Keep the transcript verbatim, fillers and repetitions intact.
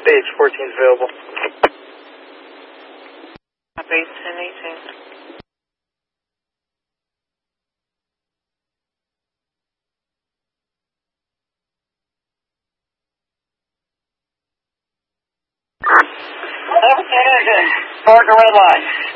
Base fourteen is available. Base ten eighteen. seventeen is in. Park the red line.